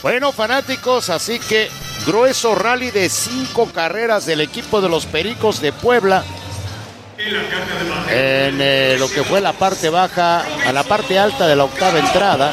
Bueno, fanáticos, así que grueso rally de 5 carreras del equipo de los Pericos de Puebla en lo que fue la parte baja a la parte alta de la octava entrada.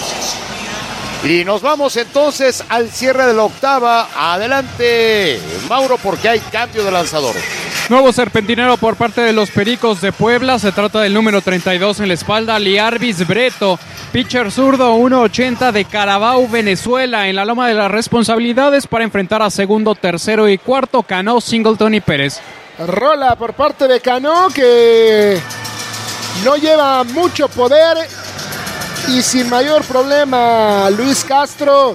Y nos vamos entonces al cierre de la octava. Adelante, Mauro, porque hay cambio de lanzador. Nuevo serpentinero por parte de los Pericos de Puebla. Se trata del número 32 en la espalda, Liarbis Breto, pitcher zurdo, 1.80 de Carabao, Venezuela. En la loma de las responsabilidades para enfrentar a segundo, tercero y cuarto, Cano, Singleton y Pérez. Rola por parte de Cano, que no lleva mucho poder. Y sin mayor problema, Luis Castro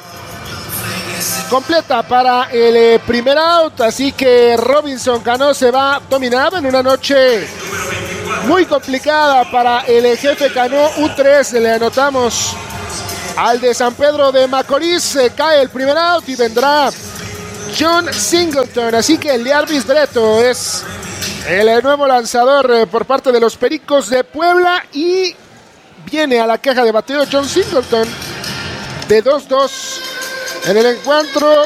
completa para el primer out. Así que Robinson Cano se va dominado en una noche muy complicada para el jefe Cano. Un 3 le anotamos al de San Pedro de Macorís. Se cae el primer out y vendrá John Singleton. Así que el Liarbis Breto es el nuevo lanzador por parte de los Pericos de Puebla. Y viene a la caja de bateo John Singleton de 2-2 en el encuentro.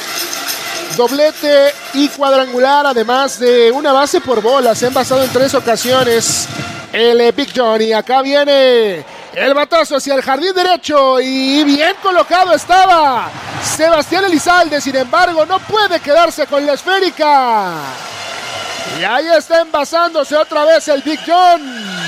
Doblete y cuadrangular, además de una base por bolas. Se han basado en 3 ocasiones el Big John. Y acá viene el batazo hacia el jardín derecho. Y bien colocado estaba Sebastián Elizalde. Sin embargo, no puede quedarse con la esférica. Y ahí está envasándose otra vez el Big John.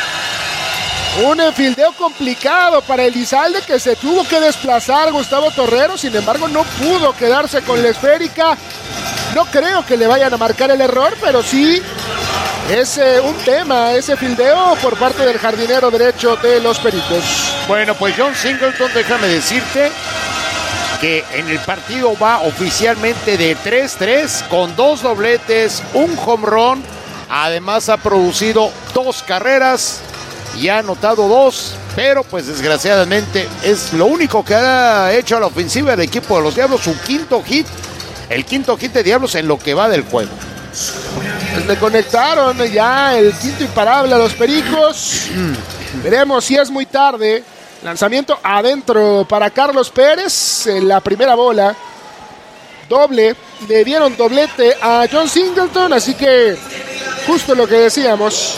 Un enfildeo complicado para Elizalde, que se tuvo que desplazar Gustavo Torrero. Sin embargo, no pudo quedarse con la esférica. No creo que le vayan a marcar el error, pero sí es un tema ese fildeo por parte del jardinero derecho de los Pericos. Bueno, pues John Singleton, déjame decirte que en el partido va oficialmente de 3-3 con 2 dobletes, un home run. Además ha producido 2 carreras y ha anotado 2, pero pues desgraciadamente es lo único que ha hecho a la ofensiva del equipo de los Diablos, su quinto hit, el quinto hit de Diablos en lo que va del juego. Pues le conectaron ya el quinto imparable a los Pericos. Veremos si es muy tarde. Lanzamiento adentro para Carlos Pérez en la primera bola. Doble, le dieron doblete a John Singleton, así que justo lo que decíamos.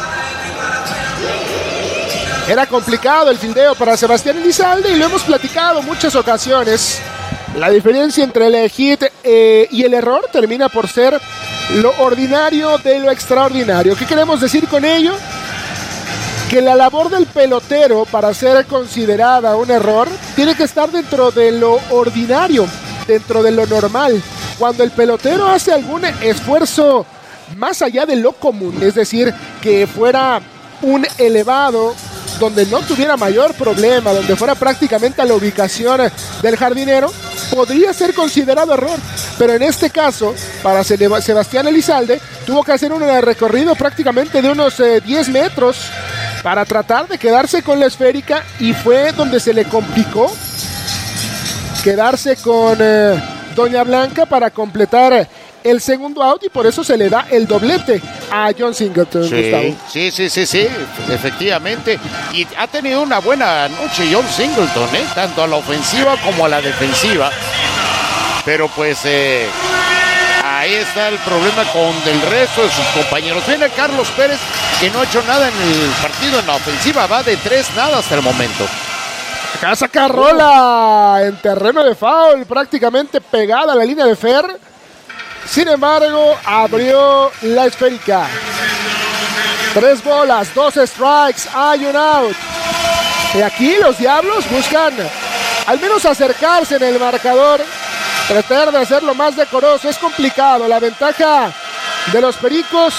Era complicado el fildeo para Sebastián Elizalde y lo hemos platicado muchas ocasiones. La diferencia entre el hit y el error termina por ser lo ordinario de lo extraordinario. ¿Qué queremos decir con ello? Que la labor del pelotero para ser considerada un error tiene que estar dentro de lo ordinario, dentro de lo normal. Cuando el pelotero hace algún esfuerzo más allá de lo común, es decir, que fuera un elevado donde no tuviera mayor problema, donde fuera prácticamente a la ubicación del jardinero, podría ser considerado error. Pero en este caso, para Sebastián Elizalde, tuvo que hacer un recorrido prácticamente de unos 10 metros para tratar de quedarse con la esférica, y fue donde se le complicó quedarse con Doña Blanca para completar el segundo out, y por eso se le da el doblete a John Singleton. Sí, efectivamente. Y ha tenido una buena noche John Singleton, tanto a la ofensiva como a la defensiva. Pero pues ahí está el problema con el resto de sus compañeros. Viene Carlos Pérez, que no ha hecho nada en el partido en la ofensiva. Va de 3-0 hasta el momento. Acá saca rola en terreno de foul, prácticamente pegada a la línea de Fer. Sin embargo, abrió la esférica. 3 bolas, 2 strikes, hay un out. Y aquí los Diablos buscan al menos acercarse en el marcador, tratar de hacerlo más decoroso. Es complicado, la ventaja de los Pericos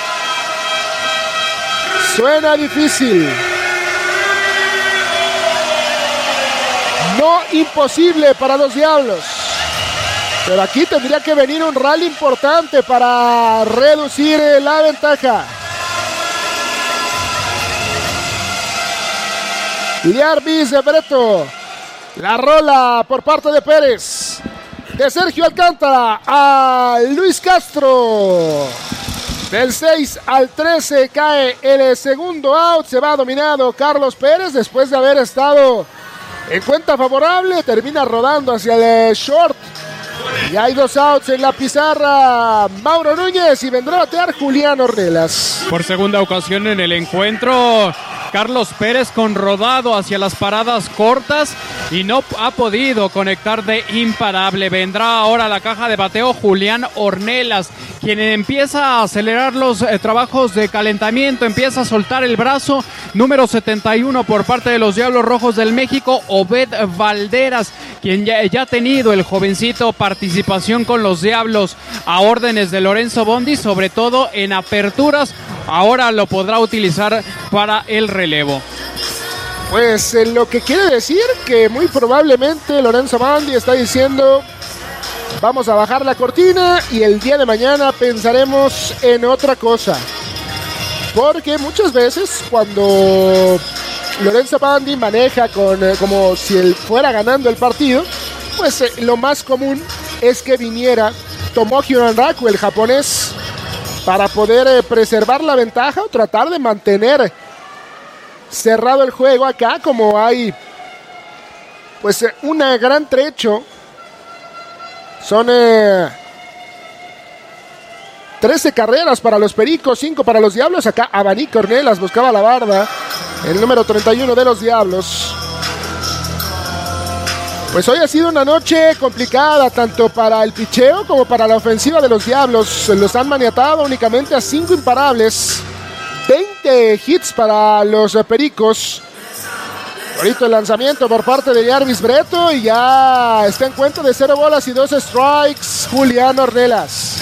suena difícil. No imposible para los Diablos. Pero aquí tendría que venir un rally importante para reducir la ventaja. Liarbis Breto. La rola por parte de Pérez. De Sergio Alcántara a Luis Castro. Del 6 al 13 cae el segundo out. Se va dominado Carlos Pérez después de haber estado En cuenta favorable, termina rodando hacia el short. Y hay 2 outs en la pizarra. Mauro Núñez y vendrá a batear Julián Ornelas. Por segunda ocasión en el encuentro, Carlos Pérez con rodado hacia las paradas cortas y no ha podido conectar de imparable. Vendrá ahora a la caja de bateo Julián Ornelas, quien empieza a acelerar los trabajos de calentamiento, empieza a soltar el brazo. Número 71 por parte de los Diablos Rojos del México, Obed Valderas, quien ya ha tenido el jovencito participación con los Diablos a órdenes de Lorenzo Bondi, sobre todo en aperturas. Ahora lo podrá utilizar para el relevo. Pues lo que quiere decir que muy probablemente Lorenzo Bondi está diciendo: vamos a bajar la cortina y el día de mañana pensaremos en otra cosa. Porque muchas veces cuando Lorenzo Bondi maneja como si él fuera ganando el partido, pues lo más común es que viniera Tomohiro Hanraku, el japonés, para poder preservar la ventaja o tratar de mantener cerrado el juego. Acá, como hay pues un gran trecho, son 13 carreras para los Pericos, 5 para los Diablos. Acá Abanico Ornelas buscaba la barda, el número 31 de los Diablos. Pues hoy ha sido una noche complicada tanto para el picheo como para la ofensiva de los Diablos. Los han maniatado únicamente a 5 imparables, 20 hits para los Pericos. Ahorita el lanzamiento por parte de Jarvis Breto y ya está en cuenta de 0 bolas y 2 strikes Julián Ornelas.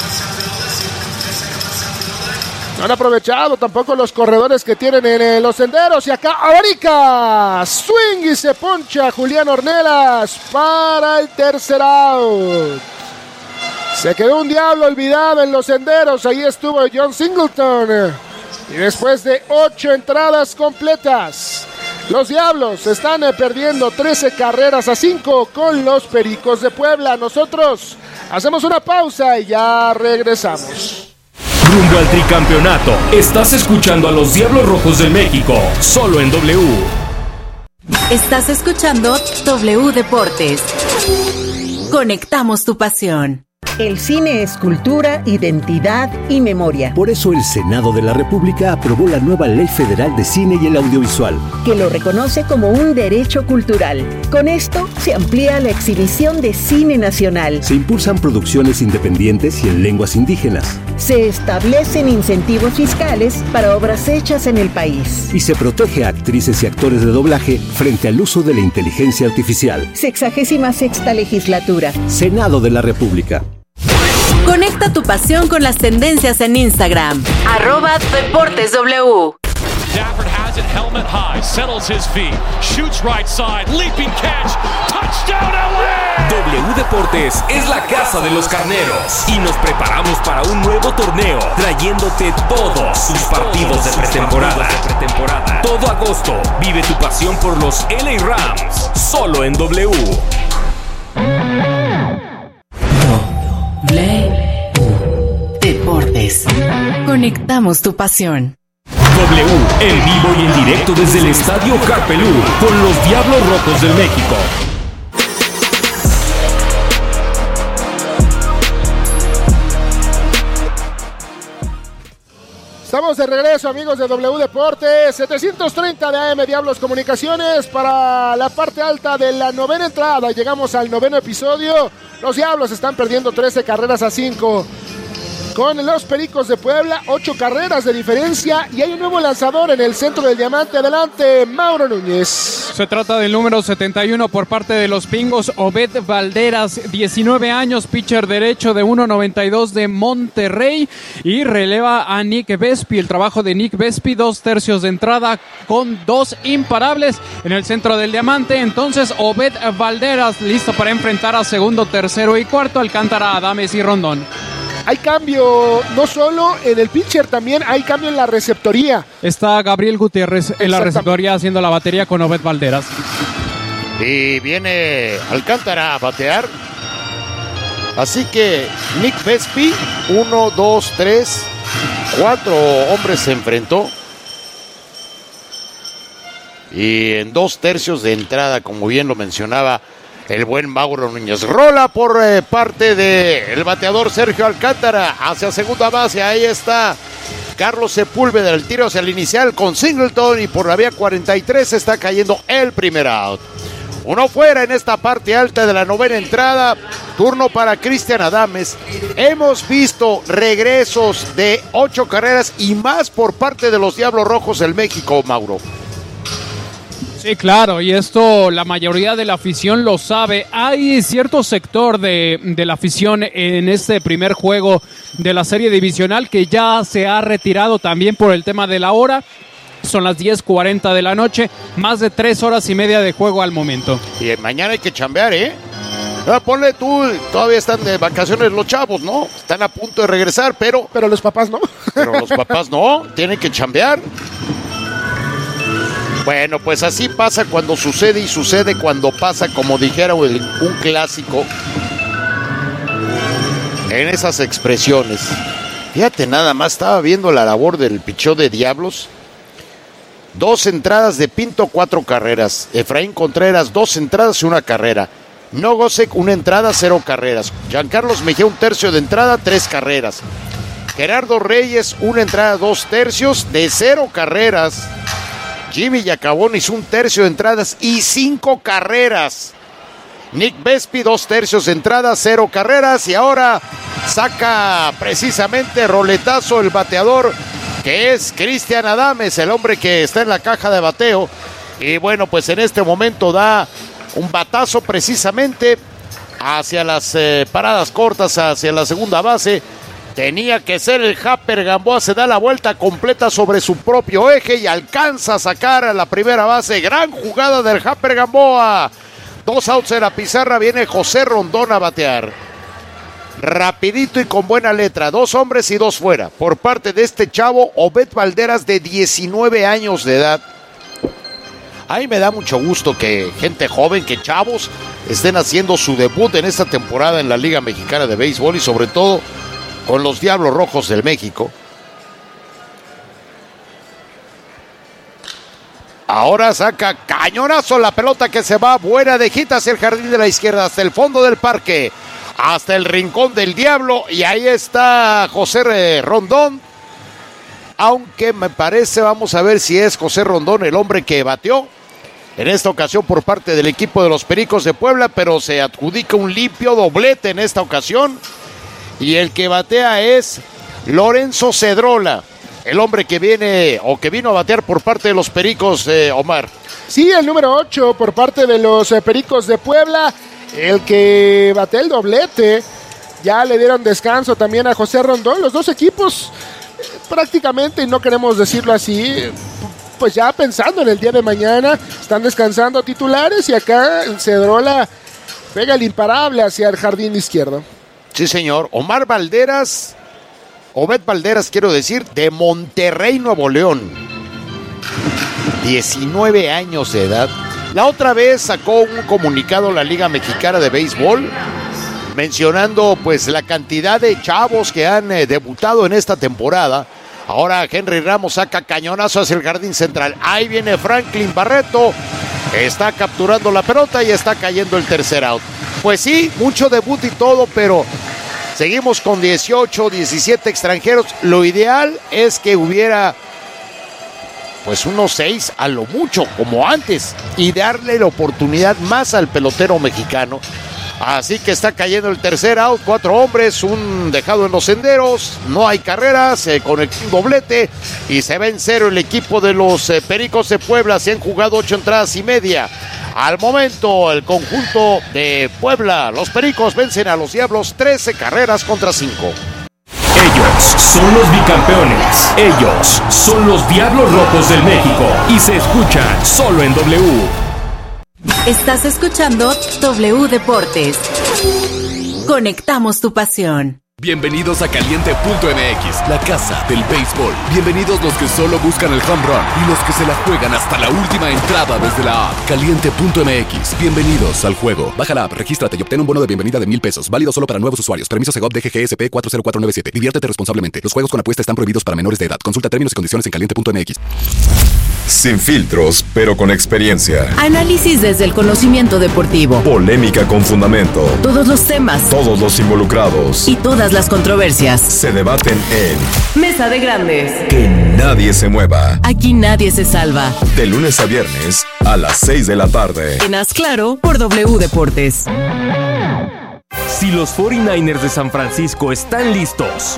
No han aprovechado tampoco los corredores que tienen en los senderos. Y acá Abarica, swing y se poncha Julián Ornelas para el tercer out. Se quedó un Diablo olvidado en los senderos. Ahí estuvo John Singleton. Y después de 8 entradas completas, los Diablos están perdiendo 13 carreras a 5 con los Pericos de Puebla. Nosotros hacemos una pausa y ya regresamos. Rumbo al tricampeonato. Estás escuchando a los Diablos Rojos del México, solo en W. Estás escuchando W Deportes. Conectamos tu pasión. El cine es cultura, identidad y memoria. Por eso el Senado de la República aprobó la nueva Ley Federal de Cine y el Audiovisual, que lo reconoce como un derecho cultural. Con esto se amplía la exhibición de cine nacional. Se impulsan producciones independientes y en lenguas indígenas. Se establecen incentivos fiscales para obras hechas en el país. Y se protege a actrices y actores de doblaje frente al uso de la inteligencia artificial. 66ª legislatura. Senado de la República. Conecta tu pasión con las tendencias en Instagram. @DeportesW. Stafford has it, helmet high, settles his feet, shoots right side, leaping catch, touchdown LA! W Deportes es la casa de los carneros y nos preparamos para un nuevo torneo, trayéndote todos sus partidos de pretemporada. Todo agosto, vive tu pasión por los LA Rams, solo en W. Deportes. Conectamos tu pasión. W, en vivo y en directo desde el Estadio Carpelú, con los Diablos Rojos del México. Estamos de regreso, amigos de W Deportes. 730 de AM Diablos Comunicaciones para la parte alta de la novena entrada. Llegamos al noveno episodio. Los Diablos están perdiendo 13 carreras a 5 con los Pericos de Puebla, 8 carreras de diferencia, y hay un nuevo lanzador en el centro del diamante. Adelante, Mauro Núñez. Se trata del número 71 por parte de los Pingos, Obed Valderas, 19 años, pitcher derecho de 1.92 de Monterrey, y releva a Nick Vespi. El trabajo de Nick Vespi, 2/3 de entrada con 2 imparables en el centro del diamante. Entonces Obed Valderas listo para enfrentar a segundo, tercero y cuarto, Alcántara, Adames y Rondón. Hay cambio no solo en el pitcher, también hay cambio en la receptoría. Está Gabriel Gutiérrez en la receptoría haciendo la batería con Obed Valderas. Y viene Alcántara a batear. Así que Nick Vespi, 1, 2, 3, 4 hombres se enfrentó. y en 2 tercios de entrada, como bien lo mencionaba el buen Mauro Núñez. Rola por parte del bateador Sergio Alcántara hacia segunda base. Ahí está Carlos Sepúlveda, el tiro hacia el inicial con Singleton, y por la vía 43 está cayendo el primer out. Uno fuera en esta parte alta de la novena entrada. Turno para Cristian Adames. Hemos visto regresos de 8 carreras y más por parte de los Diablos Rojos del México, Mauro. Sí, claro, y esto la mayoría de la afición lo sabe. Hay cierto sector de la afición en este primer juego de la serie divisional que ya se ha retirado también por el tema de la hora. Son las 10:40 de la noche, más de 3 horas y media de juego al momento. Y mañana hay que chambear, ¿eh? Ponle tú, todavía están de vacaciones los chavos, ¿no? Están a punto de regresar, pero los papás no. Pero los papás no, tienen que chambear. Bueno, pues así pasa cuando sucede y sucede cuando pasa, como dijera un clásico, en esas expresiones. Fíjate nada más, estaba viendo la labor del picheo de Diablos. 2 entradas de Pinto, 4 carreras. Efraín Contreras, 2 entradas y 1 carrera. Nogosek, 1 entrada, 0 carreras. Giancarlos Mejía, 1 tercio de entrada, 3 carreras. Gerardo Reyes, 1 entrada, 2 tercios de 0 carreras. Jimmy Yacabonis, 1 tercio de entradas y 5 carreras. Nick Vespi, 2 tercios de entrada, 0 carreras. Y ahora saca precisamente roletazo el bateador, que es Cristian Adames, el hombre que está en la caja de bateo. Y bueno, pues en este momento da un batazo precisamente hacia las paradas cortas, hacia la segunda base. Tenía que ser el Japper Gamboa, se da la vuelta completa sobre su propio eje y alcanza a sacar a la primera base. Gran jugada del Japper Gamboa. 2 outs en la pizarra, viene José Rondón a batear. Rapidito y con buena letra, 2 hombres y 2 fuera. Por parte de este chavo, Obed Valderas, de 19 años de edad. A mí me da mucho gusto que gente joven, que chavos, estén haciendo su debut en esta temporada en la Liga Mexicana de Béisbol y sobre todo con los Diablos Rojos del México. Ahora saca cañonazo la pelota que se va buena de hit hacia el jardín de la izquierda, hasta el fondo del parque, hasta el rincón del Diablo, y ahí está José Rondón. Aunque me parece, vamos a ver si es José Rondón el hombre que bateó en esta ocasión por parte del equipo de los Pericos de Puebla, pero se adjudica un limpio doblete en esta ocasión. Y el que batea es Lorenzo Cedrola, el hombre que viene o que vino a batear por parte de los Pericos, Omar. Sí, el número 8 por parte de los Pericos de Puebla, el que batea el doblete. Ya le dieron descanso también a José Rondón. Los dos equipos prácticamente, y no queremos decirlo así, pues ya pensando en el día de mañana, están descansando titulares, y acá el Cedrola pega el imparable hacia el jardín izquierdo. Sí, señor. Obed Valderas, quiero decir, de Monterrey, Nuevo León. 19 años de edad. La otra vez sacó un comunicado la Liga Mexicana de Béisbol mencionando pues la cantidad de chavos que han debutado en esta temporada. Ahora Henry Ramos saca cañonazo hacia el jardín central. Ahí viene Franklin Barreto. Está capturando la pelota y está cayendo el tercer out. Pues sí, mucho debut y todo, pero seguimos con 18, 17 extranjeros. Lo ideal es que hubiera pues unos 6 a lo mucho, como antes, y darle la oportunidad más al pelotero mexicano. Así que está cayendo el tercer out, 4 hombres, un dejado en los senderos, no hay carreras, con el doblete, y se va en 0 el equipo de los Pericos de Puebla. Se han jugado 8 entradas y media. Al momento, el conjunto de Puebla, los Pericos, vencen a los Diablos 13 carreras contra 5. Ellos son los bicampeones. Ellos son los Diablos Rojos del México. Y se escuchan solo en W. Estás escuchando W Deportes. Conectamos tu pasión. Bienvenidos a Caliente.mx, la casa del béisbol. Bienvenidos los que solo buscan el home run y los que se la juegan hasta la última entrada desde la app. Caliente.mx, bienvenidos al juego. Baja la app, regístrate y obtén un bono de bienvenida de $1,000. Válido solo para nuevos usuarios. Permiso Segov DGGSP 40497. Diviértete responsablemente. Los juegos con apuesta están prohibidos para menores de edad. Consulta términos y condiciones en Caliente.mx. Sin filtros, pero con experiencia. Análisis desde el conocimiento deportivo. Polémica con fundamento. Todos los temas. Todos los involucrados. Y todas las controversias. Se debaten en Mesa de Grandes. Que nadie se mueva. Aquí nadie se salva. De lunes a viernes a las 6 de la tarde. En Haz Claro por W Deportes. Si los 49ers de San Francisco están listos,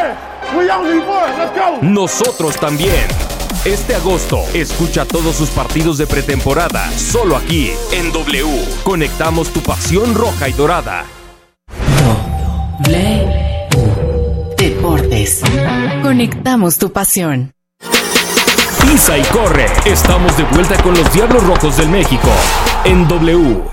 nosotros también. Este agosto, escucha todos sus partidos de pretemporada, solo aquí, en W. Conectamos tu pasión roja y dorada. W Deportes. Conectamos tu pasión. Pisa y corre. Estamos de vuelta con los Diablos Rojos del México, en W.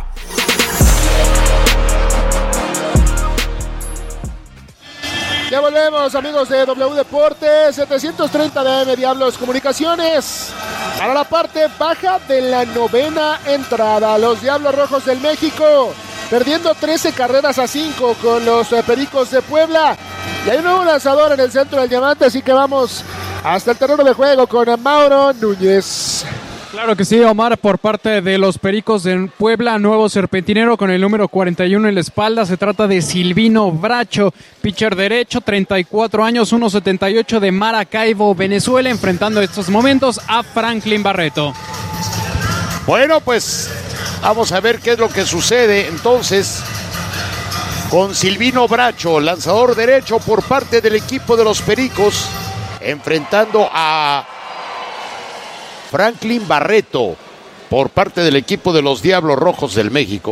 Ya volvemos, amigos de W Deportes, 730 de AM Diablos Comunicaciones. Para la parte baja de la novena entrada, los Diablos Rojos del México perdiendo 13 carreras a 5 con los Pericos de Puebla. Y hay un nuevo lanzador en el centro del diamante, así que vamos hasta el terreno de juego con Mauro Núñez. Claro que sí, Omar, por parte de los Pericos de Puebla, nuevo serpentinero con el número 41 en la espalda. Se trata de Silvino Bracho, pitcher derecho, 34 años, 1.78 de Maracaibo, Venezuela, enfrentando en estos momentos a Franklin Barreto. Bueno, pues vamos a ver qué es lo que sucede entonces con Silvino Bracho, lanzador derecho por parte del equipo de los Pericos, enfrentando a Franklin Barreto por parte del equipo de los Diablos Rojos del México.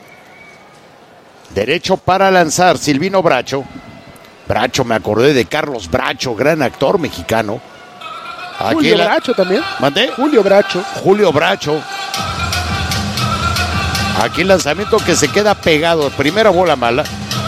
Derecho para lanzar Silvino Bracho. Bracho, me acordé de Carlos Bracho, gran actor mexicano. Aquí Julio Bracho también. ¿Mandé? Julio Bracho. Julio Bracho. Aquí el lanzamiento que se queda pegado. Primera bola mala.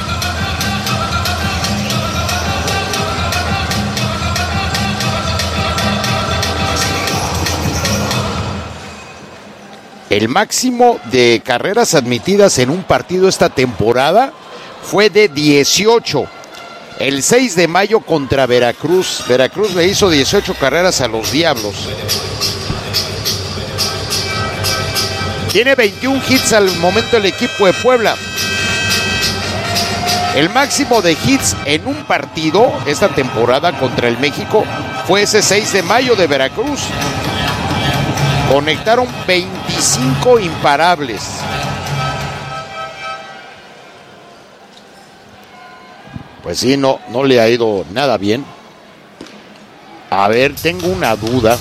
El máximo de carreras admitidas en un partido esta temporada fue de 18. El 6 de mayo contra Veracruz. Veracruz le hizo 18 carreras a los Diablos. Tiene 21 hits al momento el equipo de Puebla. El máximo de hits en un partido esta temporada contra el México fue ese 6 de mayo de Veracruz. Conectaron 25 imparables. Pues sí, no le ha ido nada bien. A ver, tengo una duda.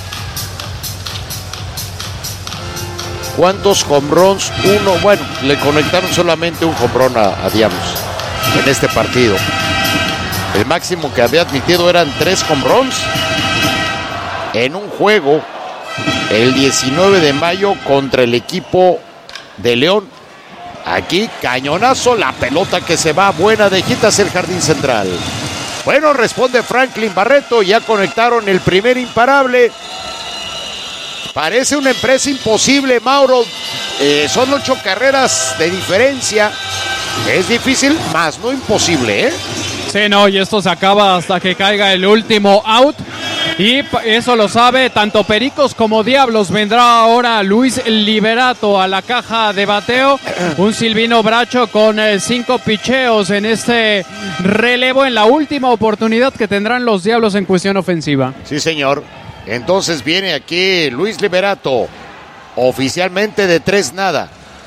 ¿Cuántos home runs? Uno, bueno, le conectaron solamente un home run a Diablos en este partido. El máximo que había admitido eran 3 home runs en un juego el 19 de mayo contra el equipo de León. Aquí cañonazo, la pelota que se va buena de hit hacia el jardín central. Bueno, responde Franklin Barreto, ya conectaron el primer imparable. Parece una empresa imposible, Mauro. Son 8 carreras de diferencia. Es difícil, más no imposible, ¿eh? Sí, no, y esto se acaba hasta que caiga el último out. Y eso lo sabe tanto Pericos como Diablos. Vendrá ahora Luis Liberato a la caja de bateo. Un Silvino Bracho con 5 picheos en este relevo, en la última oportunidad que tendrán los Diablos en cuestión ofensiva. Sí, señor. Entonces viene aquí Luis Liberato, oficialmente de 3-0.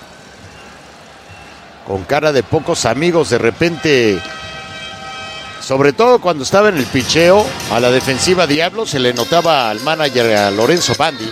Con cara de pocos amigos, de repente, sobre todo cuando estaba en el picheo, a la defensiva Diablo se le notaba al manager, a Lorenzo Bandi.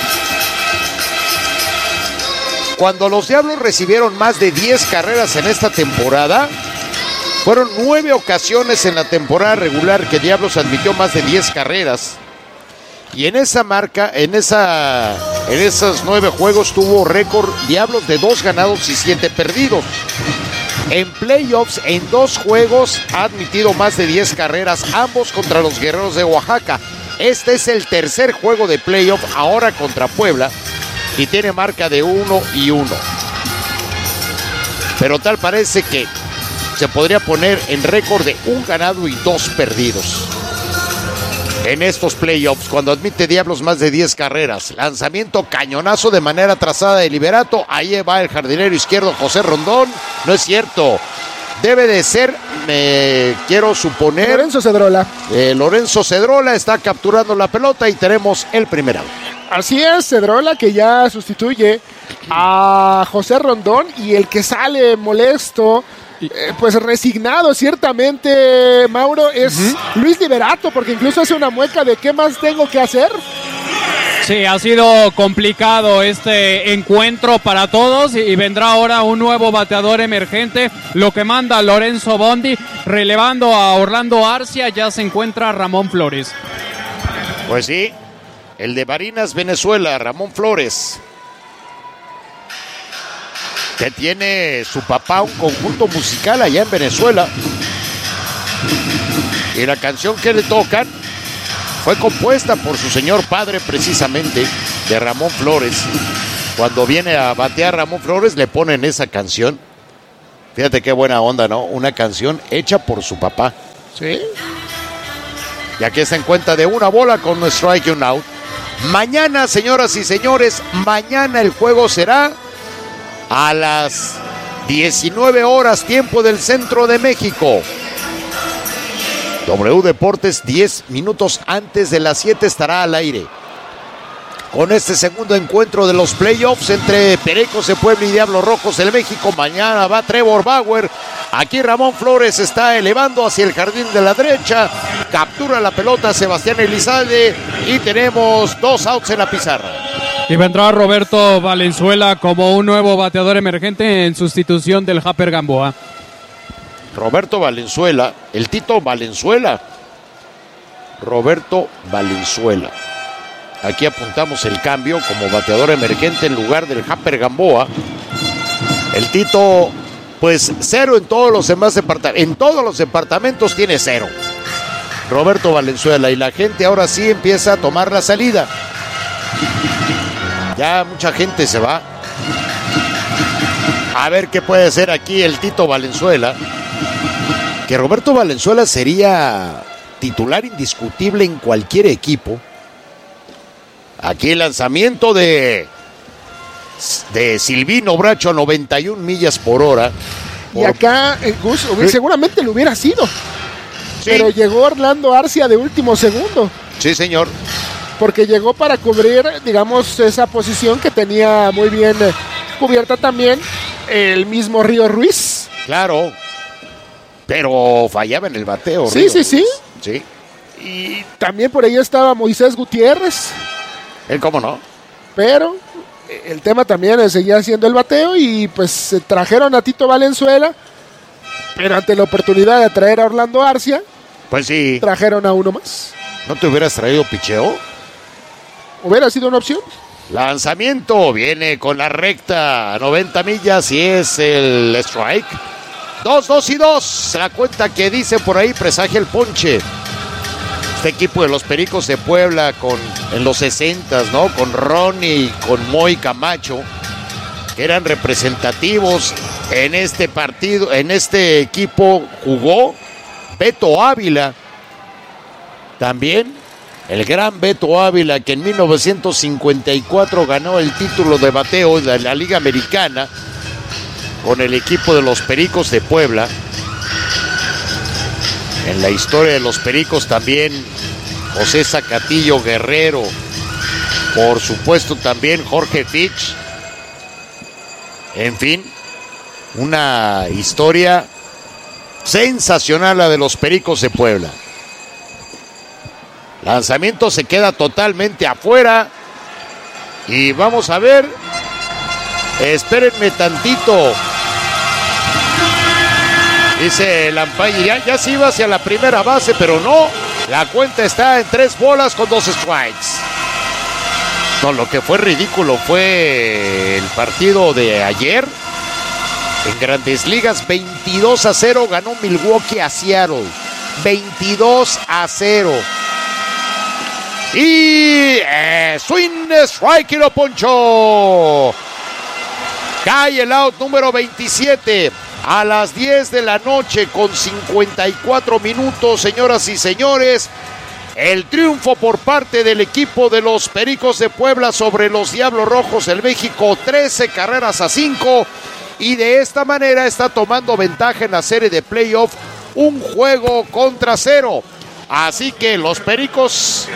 Cuando los Diablos recibieron más de 10 carreras en esta temporada, fueron 9 ocasiones en la temporada regular que Diablos admitió más de 10 carreras. Y en esa marca, en esos 9 juegos tuvo récord Diablos de 2 ganados y 7 perdidos. En playoffs, en 2 juegos ha admitido más de 10 carreras, ambos contra los Guerreros de Oaxaca. Este es el tercer juego de playoff, ahora contra Puebla, y tiene marca de 1-1. Pero tal parece que se podría poner en récord de 1 ganado y 2 perdidos. en estos playoffs cuando admite diablos más de 10 carreras. Lanzamiento cañonazo de manera trazada de Liberato. Ahí va el jardinero izquierdo José Rondón. No es cierto. Debe de ser, quiero suponer, Lorenzo Cedrola. Lorenzo Cedrola está capturando la pelota y tenemos el primer out. Así es, Cedrola, que ya sustituye a José Rondón, y el que sale molesto, pues resignado ciertamente, Mauro, es Luis Liberato, porque incluso hace una mueca de ¿qué más tengo que hacer? Sí, ha sido complicado este encuentro para todos y vendrá ahora un nuevo bateador emergente, lo que manda Lorenzo Bondi, relevando a Orlando Arcia. Ya se encuentra Ramón Flores. Pues sí, el de Barinas, Venezuela, Ramón Flores, que tiene su papá un conjunto musical allá en Venezuela, y la canción que le tocan fue compuesta por su señor padre, precisamente, de Ramón Flores. Cuando viene a batear Ramón Flores, le ponen esa canción. Fíjate qué buena onda, ¿no? Una canción hecha por su papá. Sí. Y aquí se encuentra de una bola con un strike y un out. Mañana, señoras y señores, mañana el juego será a las 19 horas, tiempo del centro de México. W Deportes 10 minutos antes de las 7 estará al aire con este segundo encuentro de los playoffs entre Pericos de Puebla y Diablos Rojos del México. Mañana va Trevor Bauer. Aquí Ramón Flores está elevando hacia el jardín de la derecha. Captura la pelota Sebastián Elizalde y tenemos 2 outs en la pizarra. Y vendrá Roberto Valenzuela como un nuevo bateador emergente en sustitución del Japper Gamboa. Roberto Valenzuela, el Tito Valenzuela. Roberto Valenzuela. Aquí apuntamos el cambio como bateador emergente en lugar del Japper Gamboa. El Tito, pues 0 en todos los demás departamentos. En todos los departamentos tiene 0. Roberto Valenzuela, y la gente ahora sí empieza a tomar la salida. Ya mucha gente se va. A ver qué puede hacer aquí el Tito Valenzuela. Que Roberto Valenzuela sería titular indiscutible en cualquier equipo. Aquí el lanzamiento de Silvino Bracho a 91 millas por hora. Y acá, Gus, seguramente lo hubiera sido. Sí. Pero llegó Orlando Arcia de último segundo. Sí, señor. Porque llegó para cubrir, digamos, esa posición que tenía muy bien cubierta también el mismo Río Ruiz. Claro. Pero fallaba en el bateo. Sí, Río. sí. Sí. Y también por ahí estaba Moisés Gutiérrez. Él, ¿cómo no? Pero el tema también seguía siendo el bateo, y pues trajeron a Tito Valenzuela, pero ante la oportunidad de traer a Orlando Arcia, pues sí, trajeron a uno más. ¿No te hubieras traído picheo? ¿Hubiera sido una opción? Lanzamiento, viene con la recta a 90 millas y es el strike. 2-2-2. La cuenta que dice por ahí presagia el ponche. Este equipo de los Pericos de Puebla en los 60s, ¿no? Con Ronnie, con Moy Camacho, que eran representativos en este partido. En este equipo jugó Beto Ávila. También el gran Beto Ávila, que en 1954 ganó el título de bateo de la Liga Americana con el equipo de los Pericos de Puebla. En la historia de los Pericos también José Zacatillo Guerrero, por supuesto también Jorge Fitch. En fin, una historia sensacional la de los Pericos de Puebla. Lanzamiento se queda totalmente afuera. Y vamos a ver. Espérenme tantito. Dice Lampay, ya se iba hacia la primera base, pero no. La cuenta está en 3 bolas con 2 strikes. No, lo que fue ridículo fue el partido de ayer. En Grandes Ligas, 22-0 ganó Milwaukee a Seattle. 22-0. Y swing, strike y lo ponchó. Cae el out número 27 a las 10 de la noche con 54 minutos, señoras y señores. el triunfo por parte del equipo de los Pericos de Puebla sobre los Diablos Rojos del México, 13-5, y de esta manera está tomando ventaja en la serie de playoff, 1-0. Así que los Pericos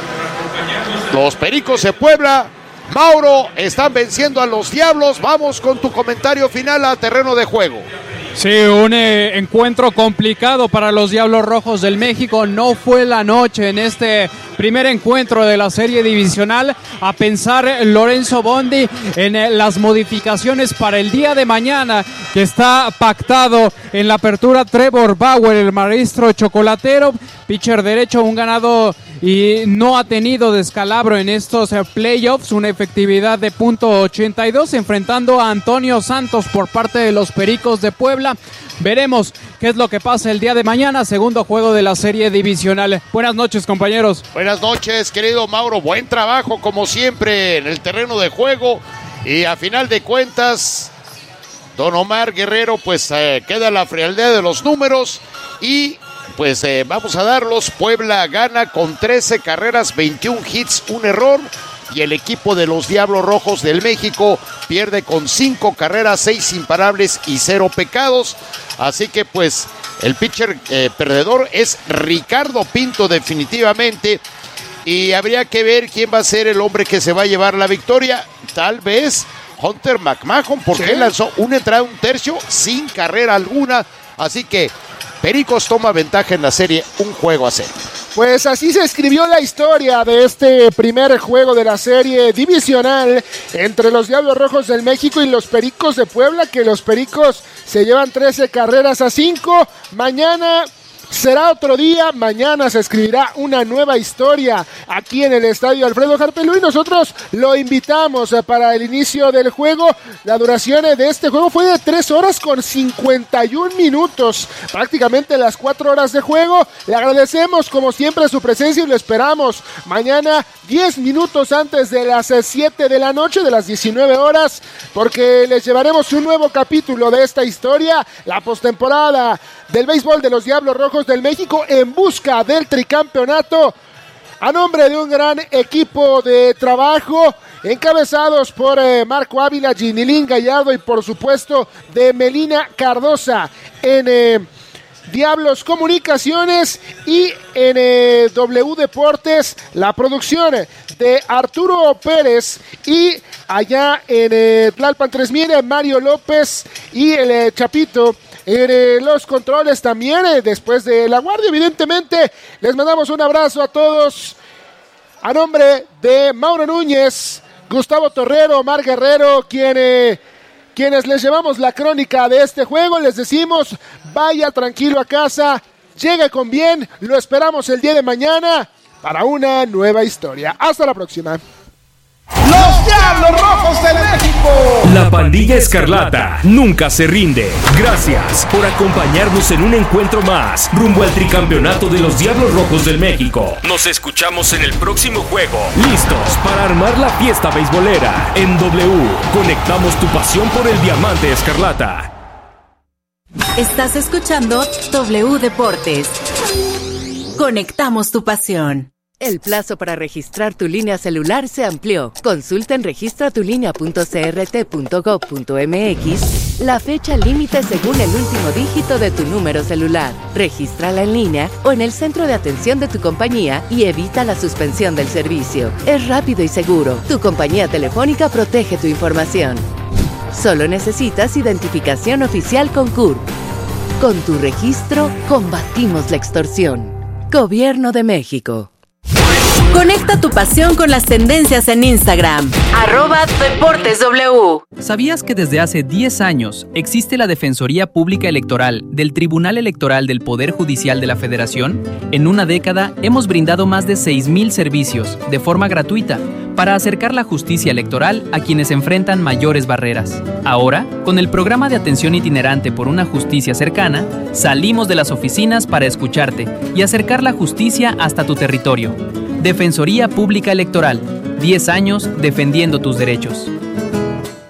de Puebla, Mauro, están venciendo a los Diablos. Vamos con tu comentario final a terreno de juego. Sí, un encuentro complicado para los Diablos Rojos del México. No fue la noche en este primer encuentro de la serie divisional. A pensar Lorenzo Bondi en las modificaciones para el día de mañana que está pactado en la apertura. Trevor Bauer, el maestro chocolatero, pitcher derecho, un ganado y no ha tenido descalabro en estos playoffs, una efectividad de .82, enfrentando a Antonio Santos por parte de los Pericos de Puebla. Veremos qué es lo que pasa el día de mañana, segundo juego de la serie divisional. Buenas noches, compañeros. Buenas noches, querido Mauro, buen trabajo como siempre en el terreno de juego, y a final de cuentas Don Omar Guerrero pues queda la frialdad de los números y pues vamos a darlos. Puebla gana con 13 carreras, 21 hits, un error. Y el equipo de los Diablos Rojos del México pierde con 5 carreras, 6 imparables y 0 pecados. Así que pues el pitcher perdedor es Ricardo Pinto definitivamente. Y habría que ver quién va a ser el hombre que se va a llevar la victoria. Tal vez Hunter McMahon, porque él lanzó una entrada, un tercio, sin carrera alguna. Así que Pericos toma ventaja en la serie, 1-0. Pues así se escribió la historia de este primer juego de la serie divisional entre los Diablos Rojos del México y los Pericos de Puebla, que los Pericos se llevan 13-5. Mañana será otro día, mañana se escribirá una nueva historia aquí en el Estadio Alfredo Harpelú y nosotros lo invitamos para el inicio del juego. La duración de este juego fue de 3 horas con 51 minutos, prácticamente las 4 horas de juego. Le agradecemos como siempre su presencia y lo esperamos mañana 10 minutos antes de las 7 de la noche, de las 19 horas, porque les llevaremos un nuevo capítulo de esta historia, la postemporada del béisbol de los Diablos Rojos del México en busca del tricampeonato, a nombre de un gran equipo de trabajo encabezados por Marco Ávila, Ginilín Gallardo y por supuesto de Melina Cardosa en Diablos Comunicaciones, y en W Deportes la producción de Arturo Pérez, y allá en Tlalpan 3000 Mario López y el Chapito en los controles también, después de la guardia evidentemente. Les mandamos un abrazo a todos a nombre de Mauro Núñez, Gustavo Torrero, Omar Guerrero, quienes les llevamos la crónica de este juego. Les decimos, vaya tranquilo a casa, llegue con bien, lo esperamos el día de mañana para una nueva historia. Hasta la próxima. ¡Los Diablos Rojos de México! La pandilla escarlata nunca se rinde. Gracias por acompañarnos en un encuentro más rumbo al tricampeonato de los Diablos Rojos del México. Nos escuchamos en el próximo juego, listos para armar la fiesta beisbolera. En W, conectamos tu pasión por el diamante escarlata. Estás escuchando W Deportes. Conectamos tu pasión. El plazo para registrar tu línea celular se amplió. Consulta en registratulinea.crt.gov.mx la fecha límite según el último dígito de tu número celular. Regístrala en línea o en el centro de atención de tu compañía y evita la suspensión del servicio. Es rápido y seguro. Tu compañía telefónica protege tu información. Solo necesitas identificación oficial con CURP. Con tu registro, combatimos la extorsión. Gobierno de México. Conecta tu pasión con las tendencias en Instagram. @DeportesW. ¿Sabías que desde hace 10 años existe la Defensoría Pública Electoral del Tribunal Electoral del Poder Judicial de la Federación? En una década hemos brindado más de 6,000 servicios de forma gratuita para acercar la justicia electoral a quienes enfrentan mayores barreras. Ahora, con el programa de atención itinerante por una justicia cercana, salimos de las oficinas para escucharte y acercar la justicia hasta tu territorio. Defensoría Pública Electoral, 10 años defendiendo tus derechos.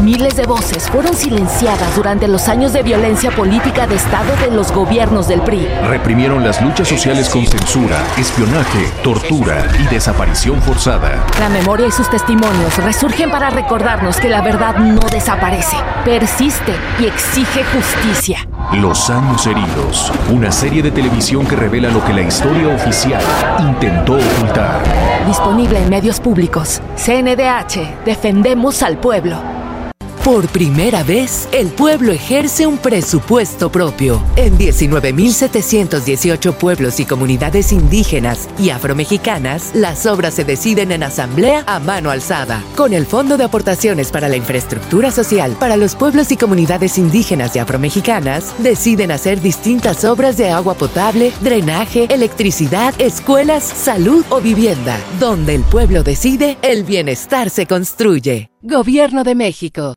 Miles de voces fueron silenciadas durante los años de violencia política de Estado de los gobiernos del PRI. Reprimieron las luchas sociales con censura, espionaje, tortura y desaparición forzada. La memoria y sus testimonios resurgen para recordarnos que la verdad no desaparece, persiste y exige justicia. Los años heridos, una serie de televisión que revela lo que la historia oficial intentó ocultar. Disponible en medios públicos. CNDH, defendemos al pueblo. Por primera vez, el pueblo ejerce un presupuesto propio. En 19.718 pueblos y comunidades indígenas y afromexicanas, las obras se deciden en asamblea a mano alzada. Con el Fondo de Aportaciones para la Infraestructura Social para los pueblos y comunidades indígenas y afromexicanas, deciden hacer distintas obras de agua potable, drenaje, electricidad, escuelas, salud o vivienda. Donde el pueblo decide, el bienestar se construye. Gobierno de México.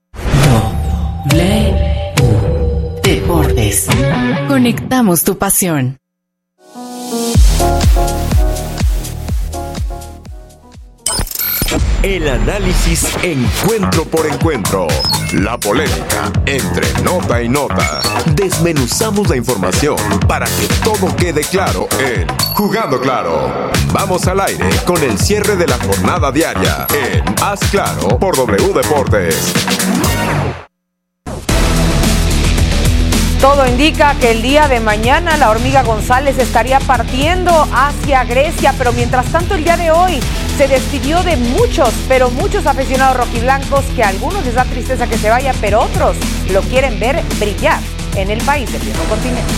Deportes. Conectamos tu pasión. El análisis encuentro por encuentro. La polémica entre nota y nota. Desmenuzamos la información para que todo quede claro en Jugando Claro. Vamos al aire con el cierre de la jornada diaria en Haz Claro por W Deportes. Todo indica que el día de mañana la Hormiga González estaría partiendo hacia Grecia, pero mientras tanto el día de hoy se despidió de muchos aficionados rojiblancos que a algunos les da tristeza que se vaya, pero otros lo quieren ver brillar en el país del viejo continente.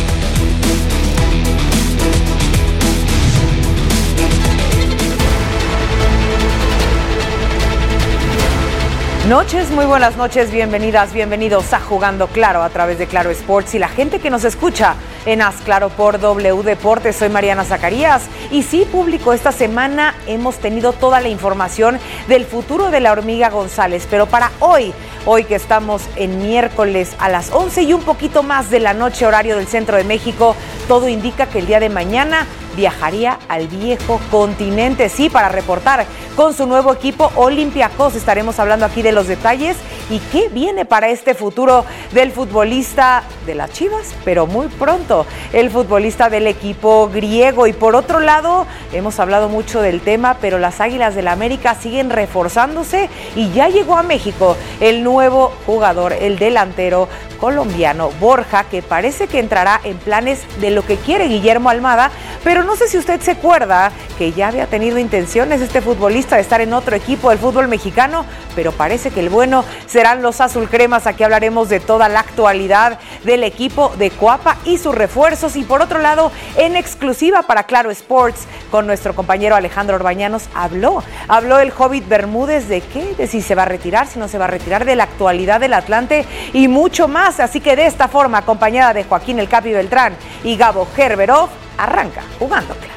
Noches, muy buenas noches, bienvenidas, bienvenidos a Jugando Claro a través de Claro Sports y la gente que nos escucha en Haz Claro por W Deportes. Soy Mariana Zacarías y sí, público, esta semana hemos tenido toda la información del futuro de la Hormiga González, pero para hoy que estamos en miércoles a las 11 y un poquito más de la noche, horario del centro de México, todo indica que el día de mañana viajaría al viejo continente, sí, para reportar con su nuevo equipo Olympiacos. Estaremos hablando aquí de los detalles y qué viene para este futuro del futbolista de las Chivas, pero muy pronto el futbolista del equipo griego. Y por otro lado, hemos hablado mucho del tema, pero las Águilas del América siguen reforzándose y ya llegó a México el nuevo jugador, el delantero colombiano Borja, que parece que entrará en planes de lo que quiere Guillermo Almada, pero no sé si usted se acuerda que ya había tenido intenciones este futbolista de estar en otro equipo del fútbol mexicano, pero parece que el bueno serán los azulcremas. Aquí hablaremos de toda la actualidad del equipo de Cuapa y sus refuerzos. Y por otro lado, en exclusiva para Claro Sports, con nuestro compañero Alejandro Orbañanos, habló el Hobbit Bermúdez de qué, de si se va a retirar, si no se va a retirar, de la actualidad del Atlante y mucho más. Así que de esta forma, acompañada de Joaquín El Capi Beltrán y Gabo Gerberov, arranca Jugando Claro.